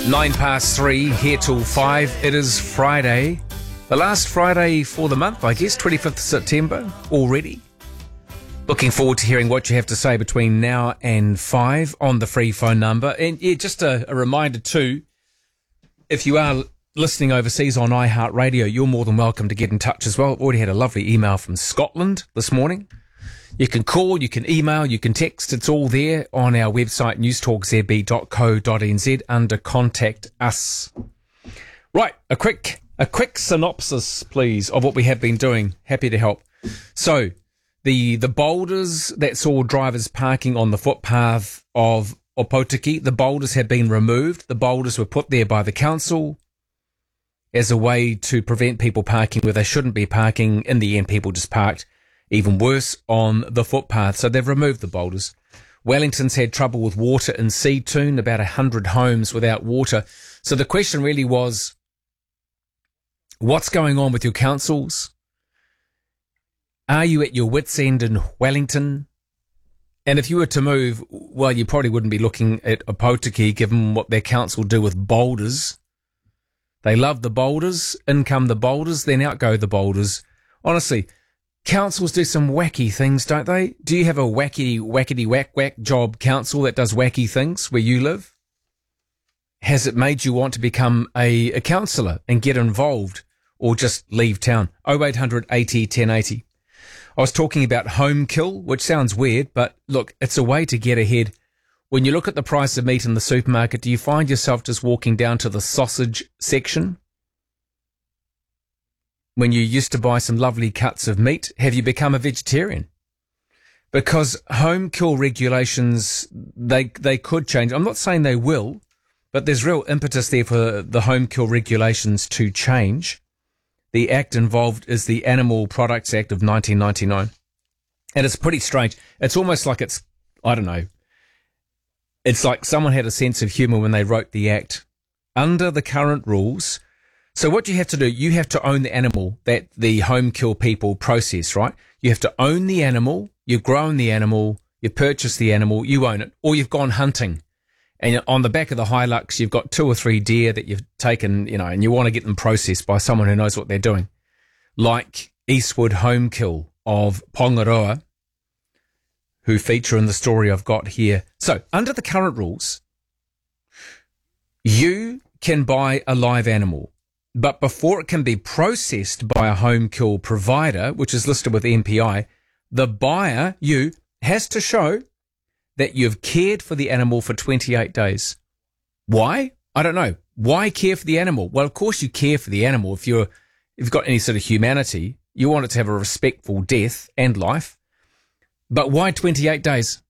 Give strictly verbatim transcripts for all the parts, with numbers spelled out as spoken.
Nine past three, here till five. It is Friday, the last Friday for the month, I guess, twenty-fifth of September already. Looking forward to hearing what you have to say between now and five on the free phone number. And yeah, just a, a reminder too, if you are listening overseas on iHeartRadio, you're more than welcome to get in touch as well. I've already had a lovely email from Scotland this morning. You can call, you can email, you can text. It's all there on our website, newstalk z b dot co dot n z under Contact Us. Right, a quick a quick synopsis, please, of what we have been doing. Happy to help. So, the the boulders that saw drivers parking on the footpath of Opotiki, the boulders have been removed. The boulders were put there by the council as a way to prevent people parking where they shouldn't be parking. In the end, people just parked. Even worse, on the footpath. So they've removed the boulders. Wellington's had trouble with water in Seatoon, about one hundred homes without water. So the question really was, what's going on with your councils? Are you at your wits' end in Wellington? And if you were to move, well, you probably wouldn't be looking at Opotiki, given what their council do with boulders. They love the boulders. In come the boulders, then out go the boulders. Honestly, councils do some wacky things, don't they? Do you have a wacky, wackety, whack, whack job council that does wacky things where you live? Has it made you want to become a, a councillor and get involved or just leave town? oh eight hundred eighty ten eighty. I was talking about home kill, which sounds weird, but look, it's a way to get ahead. When you look at the price of meat in the supermarket, do you find yourself just walking down to the sausage section? When you used to buy some lovely cuts of meat, have you become a vegetarian? Because home kill regulations, they they could change. I'm not saying they will, but there's real impetus there for the home kill regulations to change. The act involved is the Animal Products Act of nineteen ninety-nine. And it's pretty strange. It's almost like it's, I don't know, it's like someone had a sense of humour when they wrote the act. Under the current rules, so what you have to do, you have to own the animal that the home kill people process, right? You have to own the animal, you've grown the animal, you purchased the animal, you own it, or you've gone hunting. And on the back of the Hilux, you've got two or three deer that you've taken, you know, and you want to get them processed by someone who knows what they're doing. Like Eastwood Home Kill of Pongaroa, who feature in the story I've got here. So, under the current rules, you can buy a live animal. But before it can be processed by a home kill provider, which is listed with M P I, the buyer, you, has to show that you've cared for the animal for twenty-eight days. Why? I don't know. Why care for the animal? Well, of course you care for the animal. If you're, if you've got any sort of humanity, you want it to have a respectful death and life. But why twenty-eight days?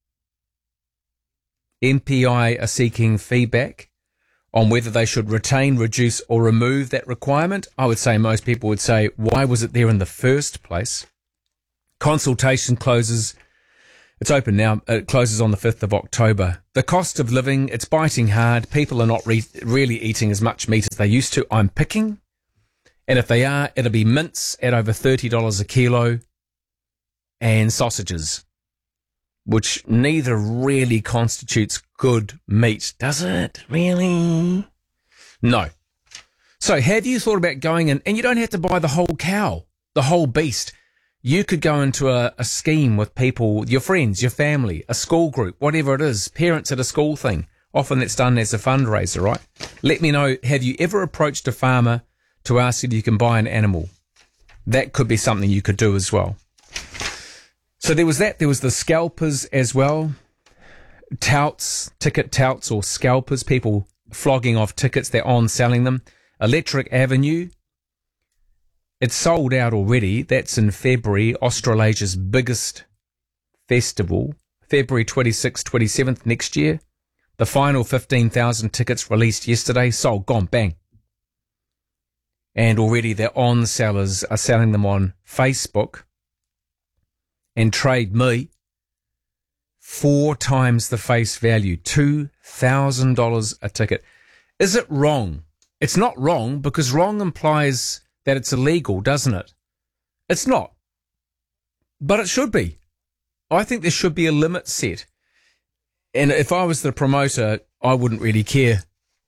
M P I are seeking feedback on whether they should retain, reduce or remove that requirement. I would say most people would say, why was it there in the first place? Consultation closes. It's open now. It closes on the fifth of October. The cost of living, it's biting hard. People are not re- really eating as much meat as they used to. I'm picking. And if they are, it'll be mince at over thirty dollars a kilo and sausages, which neither really constitutes good meat, does it? Really? No. So have you thought about going in, and you don't have to buy the whole cow, the whole beast. You could go into a, a scheme with people, your friends, your family, a school group, whatever it is, parents at a school thing. Often it's done as a fundraiser, right? Let me know, have you ever approached a farmer to ask if you can buy an animal? That could be something you could do as well. So there was that. There was the scalpers as well. Touts, ticket touts or scalpers, people flogging off tickets. They're on selling them. Electric Avenue. It's sold out already. That's in February, Australasia's biggest festival. February twenty-sixth, twenty-seventh next year. The final fifteen thousand tickets released yesterday. Sold, gone, bang. And already their on sellers are selling them on Facebook and Trade Me, four times the face value, two thousand dollars a ticket. Is it wrong? It's not wrong, because wrong implies that it's illegal, doesn't it? It's not. But it should be. I think there should be a limit set. And if I was the promoter, I wouldn't really care.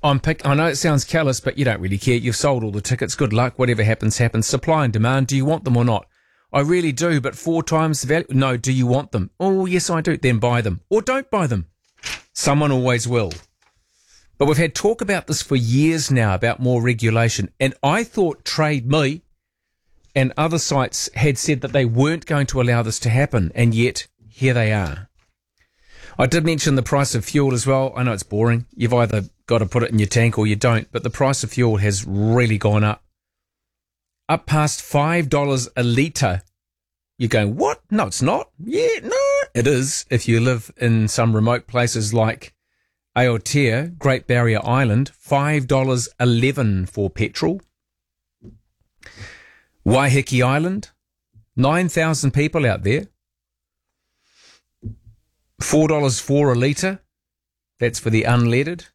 I'm pick. I know it sounds callous, but you don't really care. You've sold all the tickets. Good luck. Whatever happens, happens. Supply and demand. Do you want them or not? I really do, but four times the value. No, do you want them? Oh, yes, I do. Then buy them. Or don't buy them. Someone always will. But we've had talk about this for years now, about more regulation. And I thought Trade Me and other sites had said that they weren't going to allow this to happen. And yet, here they are. I did mention the price of fuel as well. I know it's boring. You've either got to put it in your tank or you don't. But the price of fuel has really gone up. Up past five dollars a litre. You're going, what? No, it's not. Yeah, no, it is. If you live in some remote places like Aotea, Great Barrier Island, five dollars eleven for petrol. Waiheke Island, nine thousand people out there. four dollars four a litre. That's for the unleaded.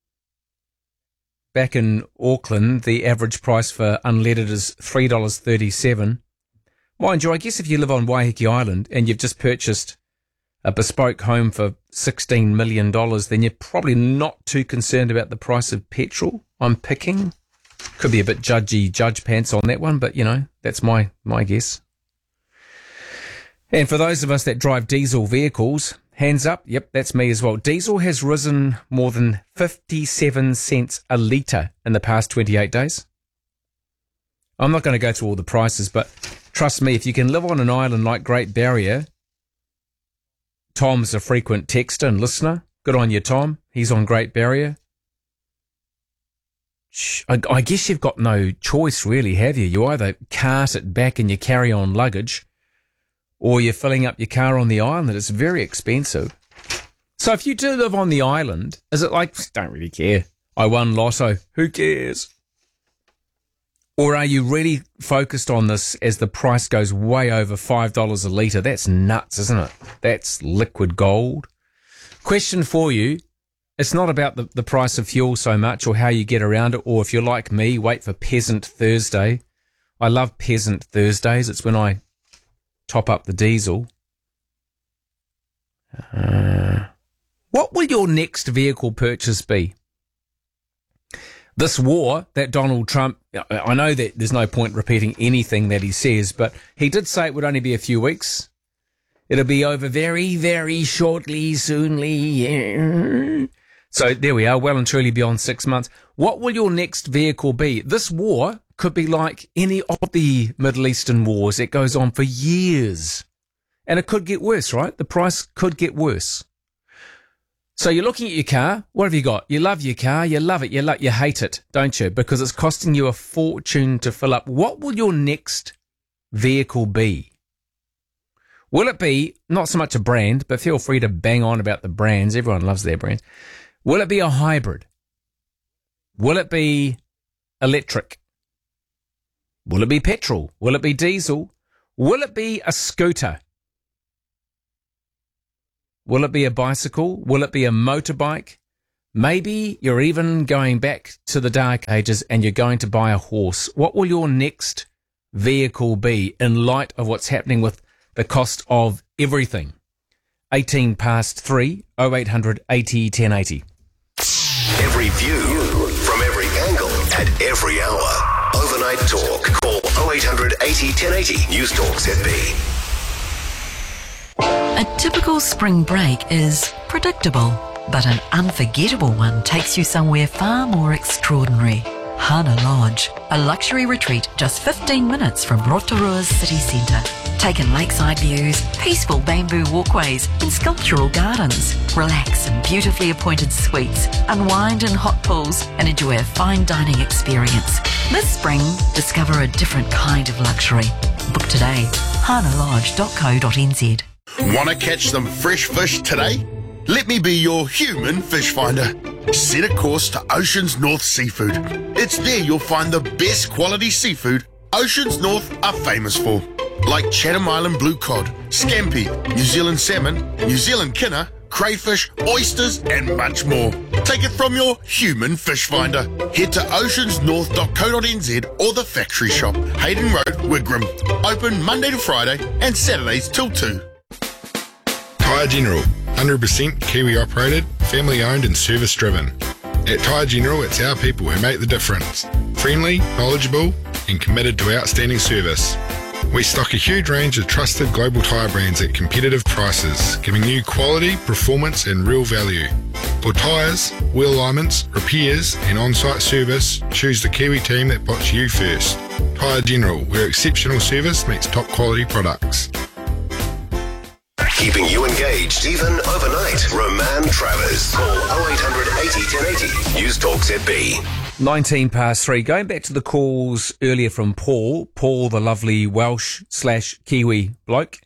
Back in Auckland, the average price for unleaded is three dollars thirty-seven. Mind you, I guess if you live on Waiheke Island and you've just purchased a bespoke home for sixteen million dollars, then you're probably not too concerned about the price of petrol. I'm picking. Could be a bit judgy, judge pants on that one, but, you know, that's my, my guess. And for those of us that drive diesel vehicles, hands up, yep, that's me as well. Diesel has risen more than fifty-seven cents a litre in the past twenty-eight days. I'm not going to go through all the prices, but trust me, if you can live on an island like Great Barrier, Tom's a frequent texter and listener. Good on you, Tom. He's on Great Barrier. I, I guess you've got no choice, really, have you? You either cart it back in your carry-on luggage, or you're filling up your car on the island. It's very expensive. So if you do live on the island, is it like, don't really care, I won lotto, who cares? Or are you really focused on this as the price goes way over five dollars a litre? That's nuts, isn't it? That's liquid gold. Question for you, it's not about the, the price of fuel so much or how you get around it, or if you're like me, wait for Peasant Thursday. I love Peasant Thursdays. It's when I top up the diesel. Uh, what will your next vehicle purchase be? This war that Donald Trump, I know that there's no point repeating anything that he says, but he did say it would only be a few weeks. It'll be over very, very shortly, soonly. Yeah. So there we are, well and truly beyond six months. What will your next vehicle be? This war could be like any of the Middle Eastern wars. It goes on for years. And it could get worse, right? The price could get worse. So you're looking at your car. What have you got? You love your car. You love it. You lo- you hate it, don't you? Because it's costing you a fortune to fill up. What will your next vehicle be? Will it be not so much a brand, but feel free to bang on about the brands. Everyone loves their brands. Will it be a hybrid? Will it be electric? Will it be petrol? Will it be diesel? Will it be a scooter? Will it be a bicycle? Will it be a motorbike? Maybe you're even going back to the dark ages and you're going to buy a horse. What will your next vehicle be in light of what's happening with the cost of everything? eighteen past three, oh eight hundred eighty ten eighty. Every view from every angle at every hour. Overnight Talk. Call oh eight hundred eighty ten eighty. News Talk Z B. A typical spring break is predictable, but an unforgettable one takes you somewhere far more extraordinary. Hana Lodge, a luxury retreat just fifteen minutes from Rotorua's city centre. Take in lakeside views, peaceful bamboo walkways and sculptural gardens. Relax in beautifully appointed suites, unwind in hot pools and enjoy a fine dining experience. This spring, discover a different kind of luxury. Book today, hana lodge dot co dot n z. Want to catch some fresh fish today? Let me be your human fish finder. Set a course to Oceans North Seafood. It's there you'll find the best quality seafood Oceans North are famous for, like Chatham Island blue cod, scampi, New Zealand salmon, New Zealand kinner, crayfish, oysters and much more. Take it from your human fish finder. Head to oceans north dot co dot n z or the factory shop, Hayden Road, Wigram. Open Monday to Friday and Saturdays till two. Tyre General, one hundred percent Kiwi operated, family owned and service driven. At Tyre General, it's our people who make the difference. Friendly, knowledgeable, and committed to outstanding service. We stock a huge range of trusted global tyre brands at competitive prices, giving you quality, performance and real value. For tyres, wheel alignments, repairs and on-site service, choose the Kiwi team that puts you first. Tyre General, where exceptional service meets top quality products. Keeping you engaged even overnight. Roman Travers. Call oh eight hundred eighty ten eighty. News Talk Z B. nineteen past three. Going back to the calls earlier from Paul. Paul, the lovely Welsh slash Kiwi bloke.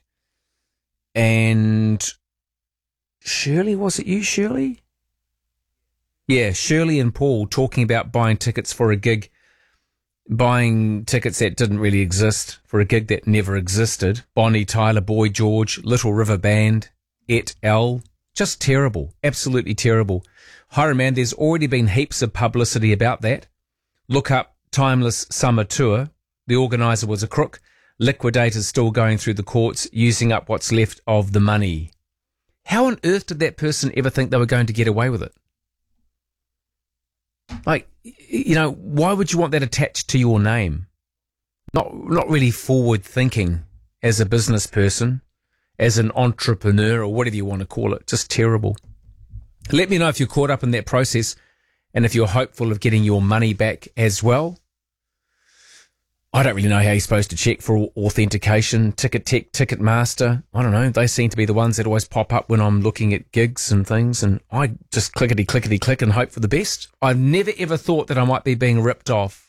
And Shirley, was it you, Shirley? Yeah, Shirley and Paul talking about buying tickets for a gig. Buying tickets that didn't really exist for a gig that never existed. Bonnie Tyler, Boy George, Little River Band, et al. Just terrible. Absolutely terrible. Hi, man, there's already been heaps of publicity about that. Look up Timeless Summer Tour. The organiser was a crook. Liquidators still going through the courts, using up what's left of the money. How on earth did that person ever think they were going to get away with it? Like, you know, why would you want that attached to your name? Not, not really forward thinking as a business person, as an entrepreneur, or whatever you want to call it. Just terrible. Let me know if you're caught up in that process and if you're hopeful of getting your money back as well. I don't really know how you're supposed to check for authentication. Ticket Tech, Ticketmaster, I don't know. They seem to be the ones that always pop up when I'm looking at gigs and things, and I just clickety, clickety, click and hope for the best. I've never ever thought that I might be being ripped off.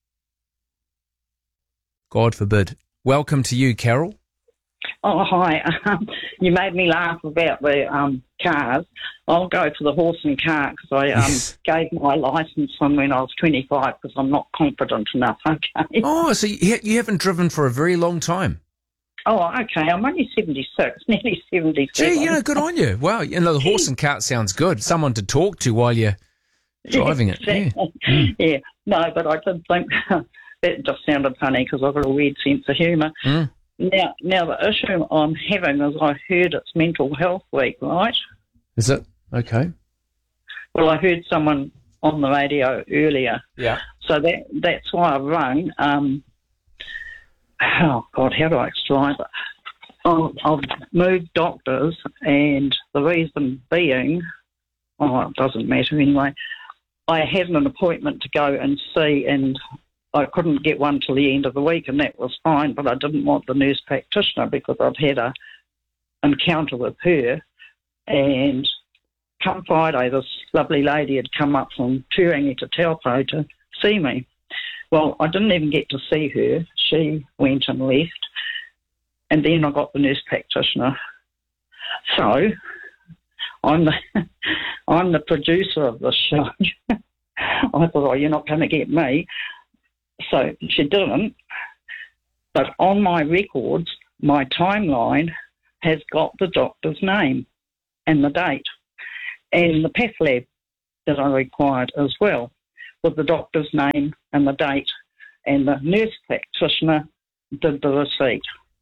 God forbid. Welcome to you, Carol. Oh, hi. Um, you made me laugh about the um, cars. I'll go for the horse and car because I um, yes. gave my licence from when I was twenty-five because I'm not confident enough, okay? Oh, so you, you haven't driven for a very long time? Oh, okay. I'm only seventy-six, nearly seventy-seven. Gee, you know, good on you. Wow, you know, the horse and cart sounds good. Someone to talk to while you're driving it. Yeah. Mm. yeah. No, but I did think that just sounded funny because I've got a weird sense of humour. Mm. Now, now the issue I'm having is I heard it's Mental Health Week, right? Is it? Okay. Well, I heard someone on the radio earlier. Yeah. So that that's why I rang. Um, oh, God, how do I explain it? Oh, I've moved doctors, and the reason being, oh, it doesn't matter anyway, I had an appointment to go and see, and I couldn't get one till the end of the week, and that was fine, but I didn't want the nurse practitioner because I'd had a encounter with her. And come Friday, this lovely lady had come up from Turangi to Taupo to see me. Well, I didn't even get to see her. She went and left. And then I got the nurse practitioner. So I'm the, I'm the producer of the show. I thought, oh, you're not going to get me. So she didn't, but on my records, my timeline has got the doctor's name and the date, and the path lab that I required as well, with the doctor's name and the date, and the nurse practitioner did the receipt.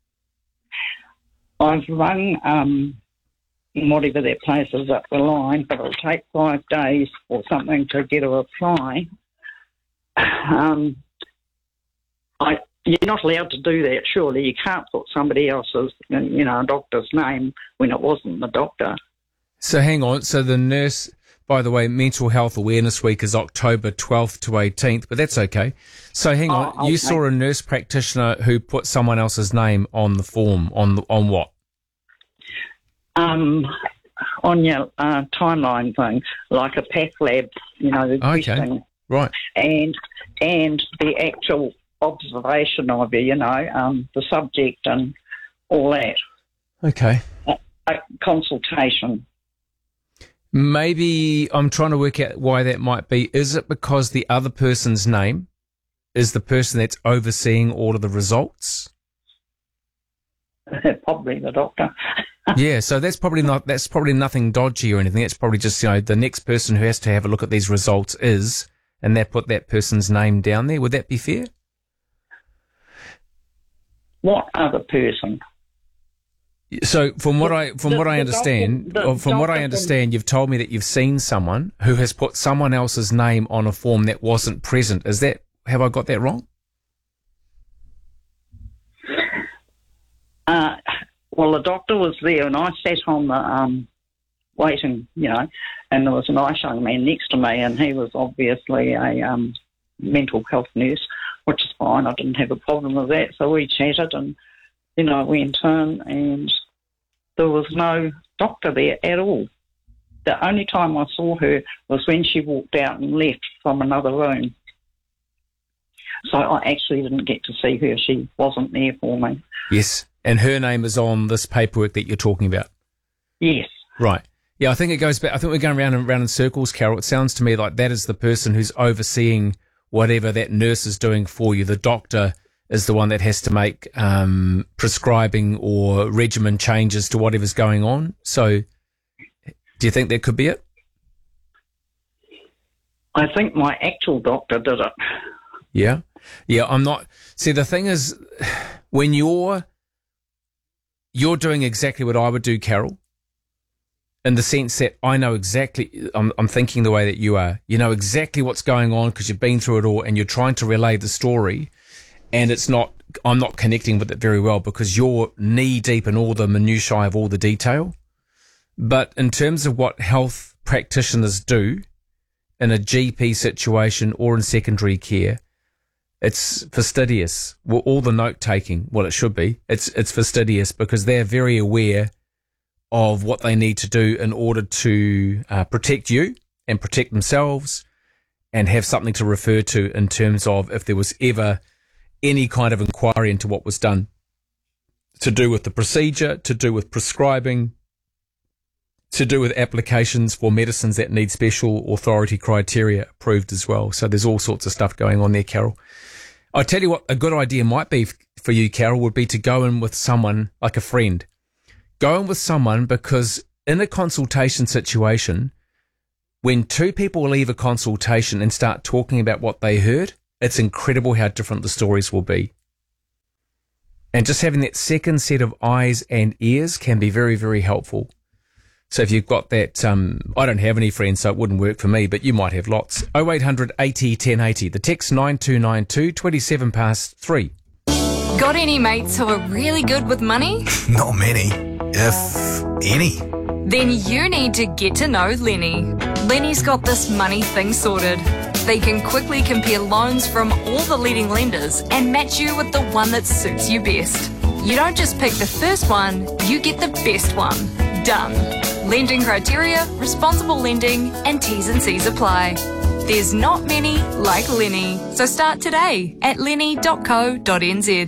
I've rung um, whatever that place is up the line, but it'll take five days or something to get a reply. Um, I, you're not allowed to do that, surely. You can't put somebody else's, you know, doctor's name when it wasn't the doctor. So hang on. So the nurse, by the way, Mental Health Awareness Week is October twelfth to eighteenth, but that's okay. So hang oh, on. okay. You saw a nurse practitioner who put someone else's name on the form. On the, on what? Um, on your uh, timeline thing, like a path lab, you know, the okay. testing. Right. And, and the actual observation of you, you know, um, the subject and all that. Okay. A, a consultation. Maybe I'm trying to work out why that might be. Is it because the other person's name is the person that's overseeing all of the results? Probably the doctor. Yeah, so that's probably not, that's probably nothing dodgy or anything. It's probably just, you know, the next person who has to have a look at these results is, and they put that person's name down there. Would that be fair? What other person? So from what The- I from the- what I the understand, doctor- the or from what I doctor understand, you've told me that you've seen someone who has put someone else's name on a form that wasn't present. Is that, have I got that wrong? Uh, well, the doctor was there, and I sat on the um, waiting, you know, and there was a nice young man next to me, and he was obviously a um, mental health nurse, which is fine. I didn't have a problem with that. So we chatted, and then I went in, and there was no doctor there at all. The only time I saw her was when she walked out and left from another room. So I actually didn't get to see her. She wasn't there for me. Yes. And her name is on this paperwork that you're talking about. Yes. Right. Yeah, I think it goes back. I think we're going round and round in circles, Carol. It sounds to me like that is the person who's overseeing whatever that nurse is doing for you. The doctor is the one that has to make um, prescribing or regimen changes to whatever's going on. So do you think that could be it? I think my actual doctor did it. Yeah. Yeah, I'm not. See, the thing is, when you're, you're doing exactly what I would do, Carol, in the sense that I know exactly, I'm, I'm thinking the way that you are. You know exactly what's going on because you've been through it all and you're trying to relay the story, and it's not, I'm not connecting with it very well because you're knee deep in all the minutiae of all the detail. But in terms of what health practitioners do in a G P situation or in secondary care, it's fastidious. Well, all the note taking, well, it should be. It's it's fastidious because they're very aware of what they need to do in order to uh, protect you and protect themselves, and have something to refer to in terms of if there was ever any kind of inquiry into what was done, to do with the procedure, to do with prescribing, to do with applications for medicines that need special authority criteria approved as well. So there's all sorts of stuff going on there, Carol. I tell you what, a good idea might be for you, Carol, would be to go in with someone like a friend. Go in with someone because in a consultation situation, when two people leave a consultation and start talking about what they heard, it's incredible how different the stories will be. And just having that second set of eyes and ears can be very, very helpful. So if you've got that, um, I don't have any friends, so it wouldn't work for me, but you might have lots. oh eight hundred eighty ten eighty. The text nine two nine two, twenty-seven past three. Got any mates who are really good with money? Not many, if any. Then you need to get to know Lenny. Lenny's got this money thing sorted. They can quickly compare loans from all the leading lenders and match you with the one that suits you best. You don't just pick the first one, you get the best one. Done. Lending criteria, responsible lending, and T's and C's apply. There's not many like Lenny, so start today at lenny dot co dot n z.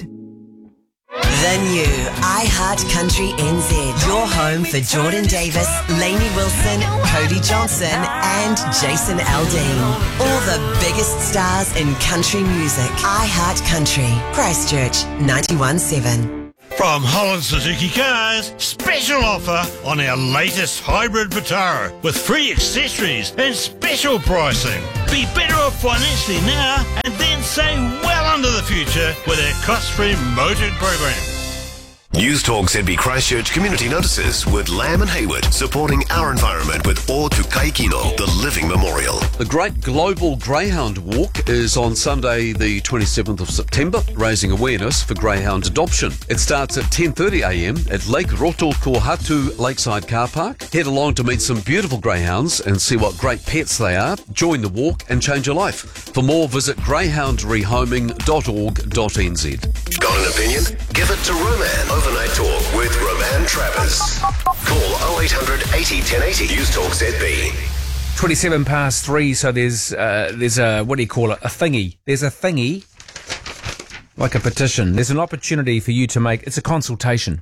The new iHeart Country N Z, your home for Jordan Davis, Lainey Wilson, Cody Johnson and Jason Aldean. All the biggest stars in country music. iHeart Country, Christchurch, ninety-one point seven. From Holland Suzuki Cars, special offer on our latest hybrid Vitara with free accessories and special pricing. Be better off financially now and then save well into the future with our cost-free motored program. News Talk Z B Christchurch community notices with Lamb and Hayward supporting our environment with O Tukai Kino, the living memorial. The Great Global Greyhound Walk is on Sunday the twenty-seventh of September, raising awareness for greyhound adoption. It starts at ten thirty a m at Lake Rotokohatu Lakeside Car Park. Head along to meet some beautiful greyhounds and see what great pets they are. Join the walk and change your life. For more, visit greyhound rehoming dot org dot n z. Got an opinion? Give it to Roman. Overnight Talk with Roman Travis. Call oh eight hundred eighty ten eighty. News Talk Z B. twenty-seven past three, so there's uh, there's a, what do you call it, a thingy. There's a thingy, like a petition. There's an opportunity for you to make, it's a consultation.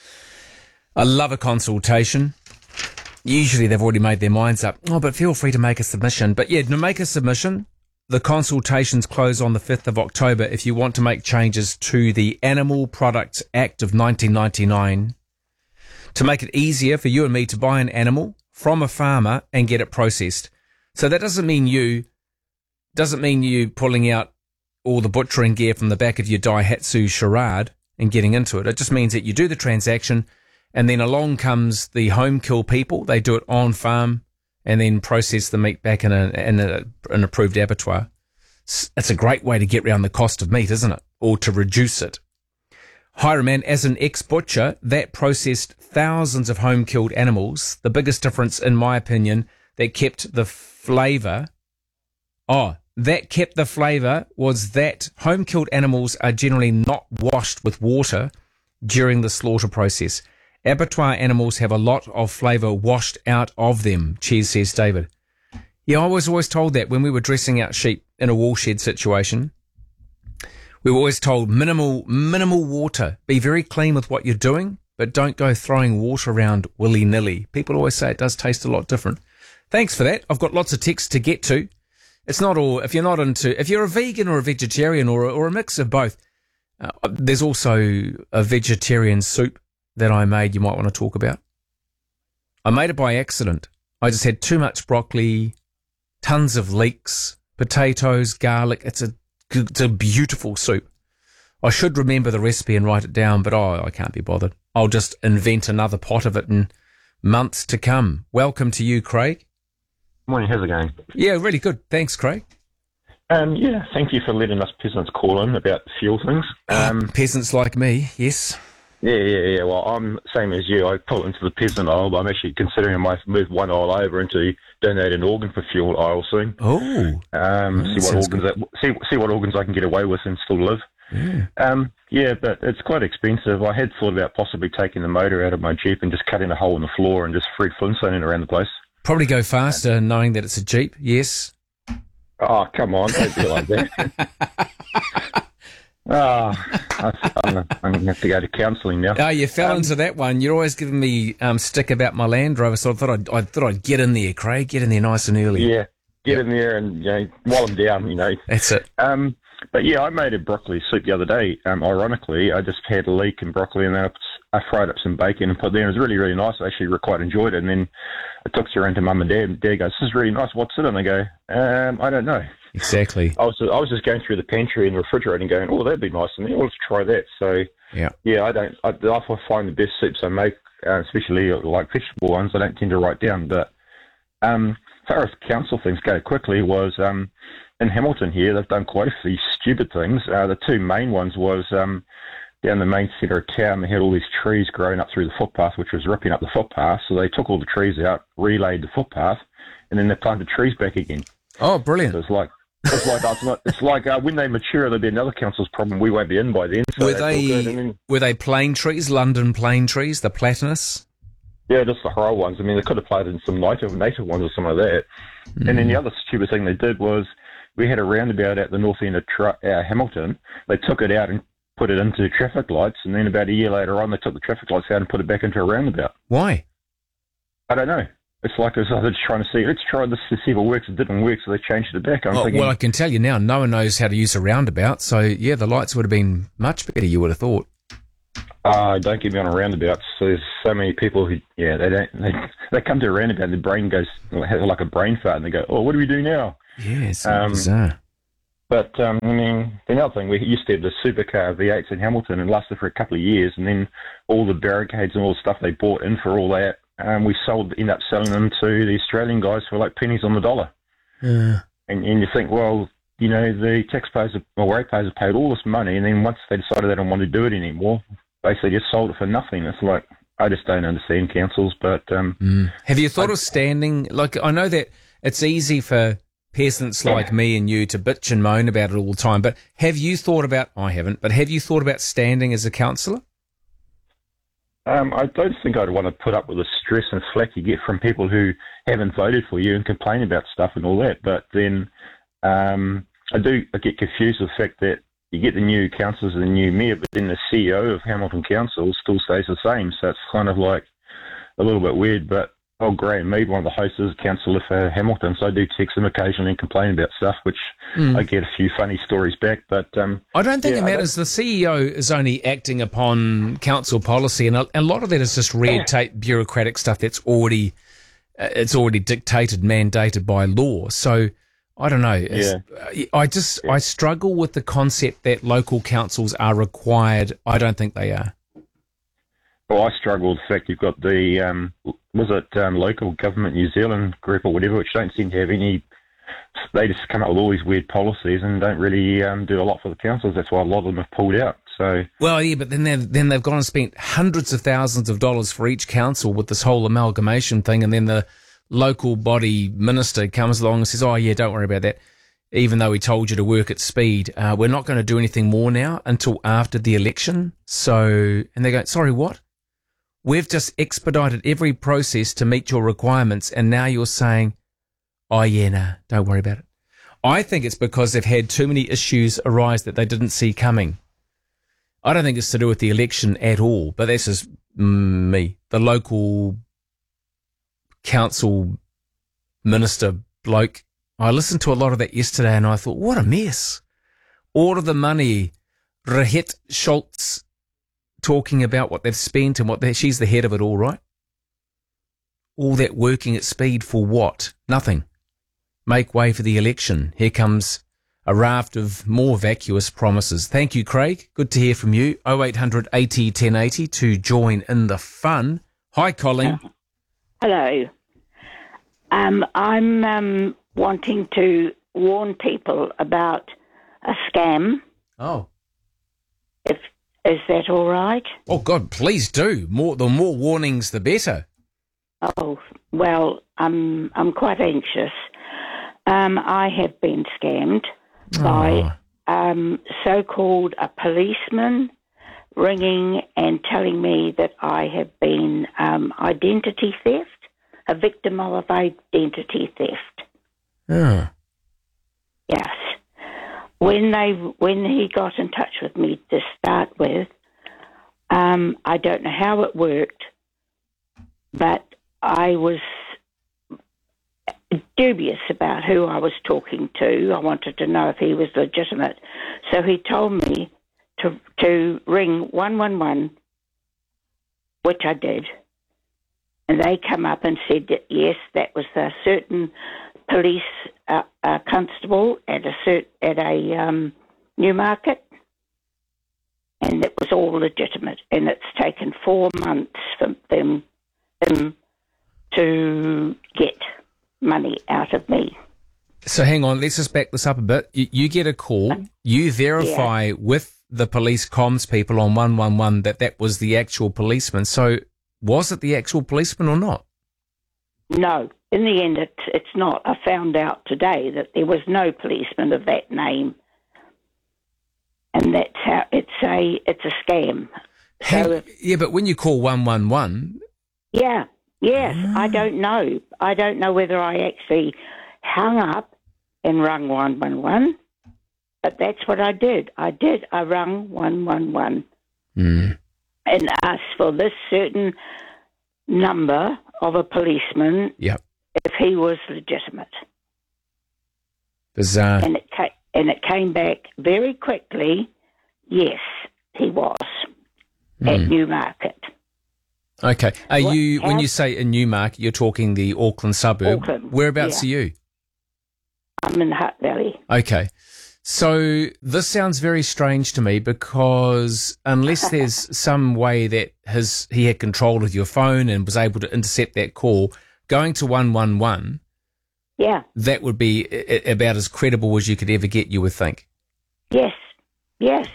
I love a consultation. Usually they've already made their minds up. Oh, but feel free to make a submission. But yeah, to make a submission, the consultations close on the fifth of October if you want to make changes to the Animal Products Act of nineteen ninety-nine to make it easier for you and me to buy an animal from a farmer and get it processed. So that doesn't mean you, doesn't mean you pulling out all the butchering gear from the back of your Daihatsu Charade and getting into it. It just means that you do the transaction And then along comes the home kill people. They do it on farm and then process the meat back in, a, in a, an approved abattoir. It's a great way to get around the cost of meat, isn't it? Or to reduce it. Hiram, as an ex-butcher, that processed thousands of home-killed animals. The biggest difference, in my opinion, that kept the flavour... Oh, that kept the flavour was that home-killed animals are generally not washed with water during the slaughter process. Abattoir animals have a lot of flavour washed out of them, Cheers, says David. Yeah, I was always told that when we were dressing out sheep in a woolshed situation. We were always told minimal, minimal water. Be very clean with what you're doing, but don't go throwing water around willy-nilly. People always say it does taste a lot different. Thanks for that. I've got lots of texts to get to. It's not all, if you're not into, if you're a vegan or a vegetarian or a, or a mix of both, uh, there's also a vegetarian soup that I made you might want to talk about. I made it by accident. I just had too much broccoli, tons of leeks, potatoes, garlic. It's a It's a beautiful soup. I should remember the recipe and write it down, but oh, I can't be bothered. I'll just invent another pot of it in months to come. Welcome to you, Craig. Morning, how's it going? Yeah, really good. Thanks, Craig. Um, yeah, thank you for letting us peasants call in about fuel things. Um, peasants like me, yes. Yeah, yeah, yeah. Well, I'm same as you. I pull into the peasant aisle, but I'm actually considering I might move one aisle over into donate an organ for fuel aisle soon. Oh, um, oh see what organs that, see see what organs I can get away with and still live. Yeah. Um, yeah, but it's quite expensive. I had thought about possibly taking the motor out of my Jeep and just cutting a hole in the floor and just Fred Flintstoning around the place. Probably go faster knowing that it's a Jeep. Yes. Oh, come on! Don't be like that. Oh, I, I'm, I'm going to have to go to counselling now. Oh, you fell um, into that one. You're always giving me um, stick about my Land Rover, so I thought I'd, I thought I'd get in there, Craig. Get in there nice and early. Yeah, get yep. in there and you know, while I'm down, you know. That's it. Um, but yeah, I made a broccoli soup the other day. Um, ironically, I just had leek and broccoli, and then I, I fried up some bacon and put it there. It was really, really nice. I actually quite enjoyed it. And then I took it around to Mum and Dad, and Dad goes, "This is really nice. What's it?" And I go, um, "I don't know." Exactly. I was I was just going through the pantry and the refrigerator and going, "Oh, that'd be nice." And then let's try that. So yeah, yeah. I don't. I, I find the best soups I make, uh, especially like vegetable ones, I don't tend to write down. But um, as far as council things go, quickly was um, in Hamilton here. They've done quite a few stupid things. Uh, the two main ones was um, down the main centre of town. They had all these trees growing up through the footpath, which was ripping up the footpath. So they took all the trees out, relayed the footpath, and then they planted trees back again. Oh, brilliant! So it's like. It's like it's, not, it's like uh, when they mature, there'll be another council's problem. We won't be in by then. So were they then, were they plane trees, London plane trees, the platanus? Yeah, just the whole ones. I mean, they could have planted some native native ones or something like that. Mm. And then the other stupid thing they did was we had a roundabout at the north end of tra- uh, Hamilton. They took it out and put it into traffic lights, and then about a year later on, they took the traffic lights out and put it back into a roundabout. Why? I don't know. It's like they're just trying to see, let's try this to see if it works. It didn't work, so they changed it back. I'm oh, thinking, well, I can tell you now, no one knows how to use a roundabout, so yeah, the lights would have been much better, you would have thought. Uh, don't get me on a roundabout. So there's so many people who, yeah, they don't, they, they come to a roundabout and their brain goes, has like a brain fart, and they go, oh, what do we do now? Yeah, it's um, bizarre. But, um, I mean, the other thing, we used to have the supercar V eights in Hamilton and lasted for a couple of years, and then all the barricades and all the stuff they bought in for all that, Um, we sold, end up selling them to the Australian guys for like pennies on the dollar. Yeah. And, and you think, well, you know, the taxpayers or ratepayers have paid all this money, and then once they decided they don't want to do it anymore, basically just sold it for nothing. It's like, I just don't understand councils. But um, mm. have you thought I, of standing? Like, I know that it's easy for peasants like me and you to bitch and moan about it all the time, but have you thought about? I haven't, but have you thought about standing as a councillor? Um, I don't think I'd want to put up with the stress and flack you get from people who haven't voted for you and complain about stuff and all that. But then um, I do I get confused with the fact that you get the new councillors and the new mayor, but then the C E O of Hamilton Council still stays the same. So it's kind of like a little bit weird. But oh, Graham Mead, one of the hosts, is a councillor for Hamilton, so I do text him occasionally and complain about stuff, which mm. I get a few funny stories back. But um, I don't think yeah, it matters. The C E O is only acting upon council policy, and a, a lot of that is just red tape, bureaucratic stuff that's already uh, it's already dictated, mandated by law. So I don't know. Yeah. I just yeah. I struggle with the concept that local councils are required. I don't think they are. Well, I struggle with the fact you've got the, um, was it um, local government New Zealand group or whatever, which don't seem to have any, they just come up with all these weird policies and don't really um, do a lot for the councils. That's why a lot of them have pulled out. So Well, yeah, but then they've, then they've gone and spent hundreds of thousands of dollars for each council with this whole amalgamation thing, and then the local body minister comes along and says, oh, yeah, don't worry about that. Even though he told you to work at speed, uh, we're not going to do anything more now until after the election. So, and they go, sorry, what? We've just expedited every process to meet your requirements, and now you're saying, oh, yeah, nah, don't worry about it. I think it's because they've had too many issues arise that they didn't see coming. I don't think it's to do with the election at all, but that's just mm, me. The local council minister bloke, I listened to a lot of that yesterday and I thought, what a mess. All of the money, Rahit Schultz talking about what they've spent and what they, she's the head of it all, right? All that working at speed for what? Nothing. Make way for the election. Here comes a raft of more vacuous promises. Thank you, Craig. Good to hear from you. oh eight hundred eighty ten eighty to join in the fun. Hi, Colleen. Hello. Um, I'm um, wanting to warn people about a scam. Oh. If is that all right? Oh, God, please do. More, the more warnings, the better. Oh, well, I'm I'm quite anxious. Um, I have been scammed Oh. by um, so-called a policeman ringing and telling me that I have been um, identity theft, a victim of identity theft. Oh. Yes. When they when he got in touch with me to start with, um, I don't know how it worked, but I was dubious about who I was talking to. I wanted to know if he was legitimate. So he told me to to ring one one one, which I did. And they come up and said that, yes, that was a certain police uh, uh, constable at a cert, at a um, Newmarket, and it was all legitimate. And it's taken four months for them, them to get money out of me. So hang on, let's just back this up a bit. You, you get a call, you verify yeah. with the police comms people on one one one that that was the actual policeman. So was it the actual policeman or not? No. In the end, it's, it's not. I found out today that there was no policeman of that name. And that's how it's a, it's a scam. Hang, so if, yeah, but when you call one one one... Yeah, yes, ah. I don't know. I don't know whether I actually hung up and rung one one one, but that's what I did. I did. I rung one one one mm. and asked for this certain number of a policeman yep. if he was legitimate. Bizarre. And it, ca- and it came back very quickly, yes, he was mm. at Newmarket. Okay. Are what, you how, when you say in Newmarket, you're talking the Auckland suburb. Auckland, Whereabouts yeah. are you? I'm in Hutt Valley. Okay. So this sounds very strange to me because unless there's some way that his he had control of your phone and was able to intercept that call, going to one one one, yeah, that would be I- about as credible as you could ever get, you would think. Yes, yes,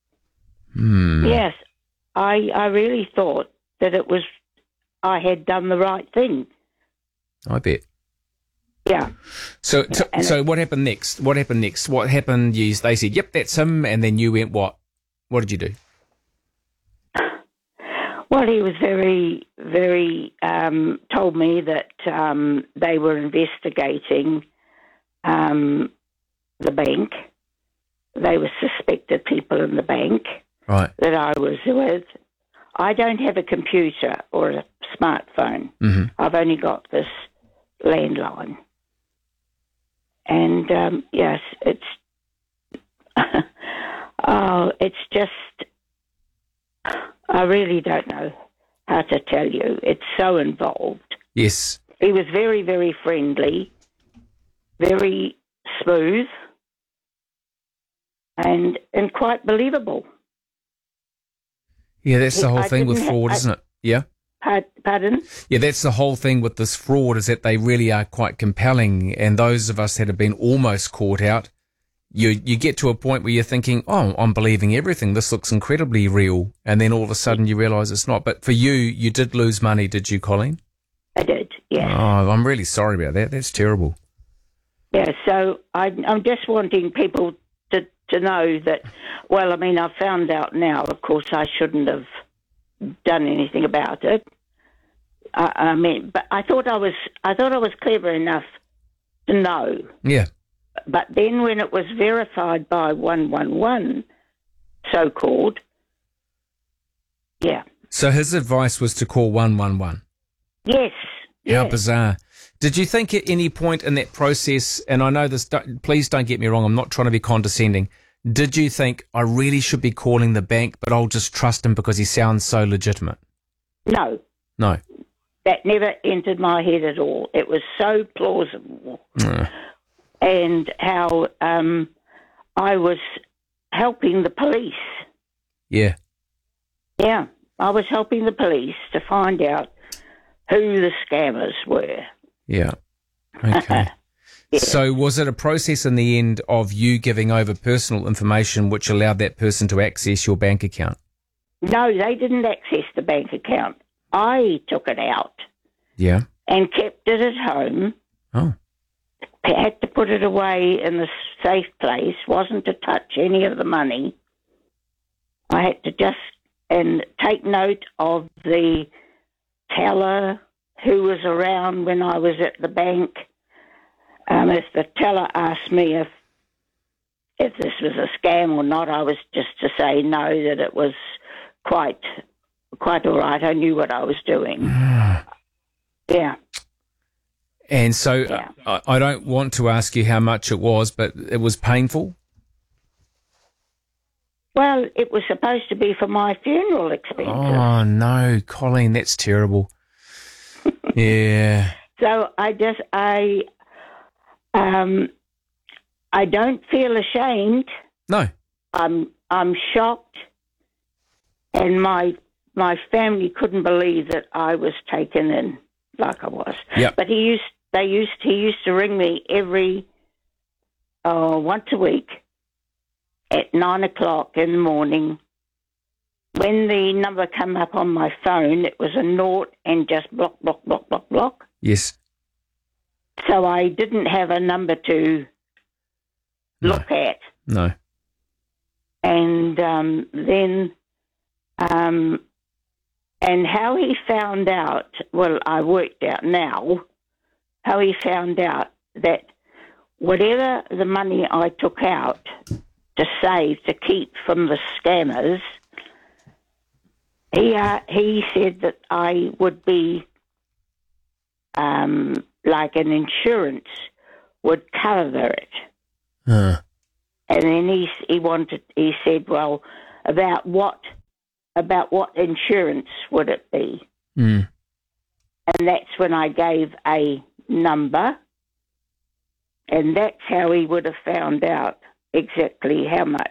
hmm. yes. I I really thought that it was I had done the right thing. I bet. Yeah. So, t- so what happened next? What happened next? What happened? You, they said, "Yep, that's him," and then you went, "What? What did you do?" Well, he was very, very um, told me that um, they were investigating um, the bank. They were suspected people in the bank right. that I was with. I don't have a computer or a smartphone. Mm-hmm. I've only got this landline. And, um, yes, it's, oh, it's just, I really don't know how to tell you. It's so involved. Yes. He was very, very friendly, very smooth, and and quite believable. Yeah, that's the whole I thing with didn't fraud, ha- isn't it? Yeah. Pardon? Yeah, that's the whole thing with this fraud, is that they really are quite compelling. And those of us that have been almost caught out, you you get to a point where you're thinking, oh, I'm believing everything. This looks incredibly real. And then all of a sudden you realise it's not. But for you, you did lose money, did you, Colleen? I did, yeah. Oh, I'm really sorry about that. That's terrible. Yeah, so I, I'm just wanting people to, to know that, well, I mean, I've found out now, of course, I shouldn't have done anything about it. I, I mean, but I thought I was, I thought I was clever enough to know. Yeah. But then when it was verified by one one one, so-called, yeah. So his advice was to call one one one? Yes. How yes. bizarre. Did you think at any point in that process, and I know this, don't, please don't get me wrong, I'm not trying to be condescending, did you think, I really should be calling the bank, but I'll just trust him because he sounds so legitimate? No. No. That never entered my head at all. It was so plausible. Uh. And how um, I was helping the police. Yeah. Yeah, I was helping the police to find out who the scammers were. Yeah. Okay. Yeah. So was it a process in the end of you giving over personal information which allowed that person to access your bank account? No, they didn't access the bank account. I took it out. Yeah. And kept it at home. Oh. Had to put it away in the safe place, wasn't to touch any of the money. I had to just and take note of the teller who was around when I was at the bank. Um, if the teller asked me if if this was a scam or not, I was just to say no, that it was quite quite all right. I knew what I was doing. Yeah. And so yeah. uh, I don't want to ask you how much it was, but it was painful? Well, it was supposed to be for my funeral expenses. Oh, no, Colleen, that's terrible. Yeah. So I just, I, um, I don't feel ashamed. No. I'm, I'm shocked, and my, my family couldn't believe that I was taken in like I was. Yep. But he used, they used, he used to ring me every, uh, once a week at nine o'clock in the morning. When the number came up on my phone, it was a naught and just block, block, block, block, block. Yes. So I didn't have a number to no. look at. No. And um, then, um, and how he found out, well, I worked out now, how he found out that whatever the money I took out to save, to keep from the scammers, he uh, he said that I would be, um, like an insurance would cover it. Uh. And then he he wanted he said, well, about what about what insurance would it be? Mm. And that's when I gave a number, and that's how he would have found out exactly how much